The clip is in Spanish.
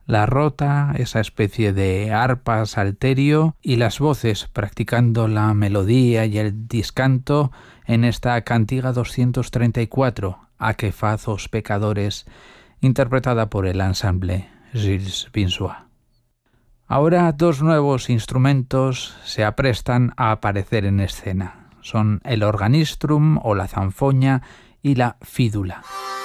la rota, esa especie de arpa salterio, y las voces practicando la melodía y el discanto en esta cantiga 234, A que faz os pecadores, interpretada por el ensemble Gilles Binsois. Ahora dos nuevos instrumentos se aprestan a aparecer en escena. Son el organistrum o la zanfoña y la fídula.